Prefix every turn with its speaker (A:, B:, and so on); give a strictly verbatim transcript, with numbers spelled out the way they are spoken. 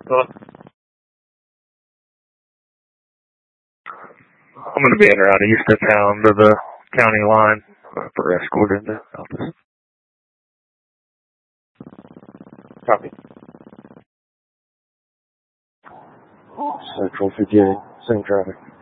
A: Uh, I'm going to be in around east of town to the county line for escort into office. Copy. Central fifty-eight, same traffic.